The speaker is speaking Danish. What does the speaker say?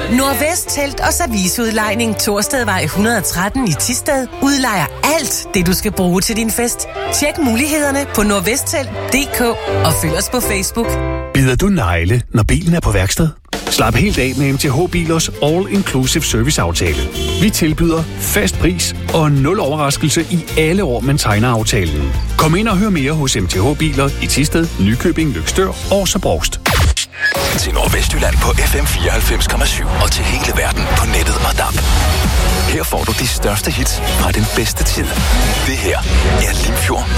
Nordvest Telt og Serviceudlejning Torstedvej 113 i Thisted udlejer alt det, du skal bruge til din fest. Tjek mulighederne på nordvesttelt.dk og følg os på Facebook. Bider du negle, når bilen er på værksted? Slap helt af med MTH Bilers All-Inclusive Service-aftale. Vi tilbyder fast pris og 0 overraskelse i alle år, man tegner aftalen. Kom ind og hør mere hos MTH Biler i Thisted, Nykøbing, Løgstør og Brogst. Til Nordvestjylland på FM 94,7 og til hele verden på nettet og DAB. Her får du de største hits fra den bedste tid. Det her er Limfjord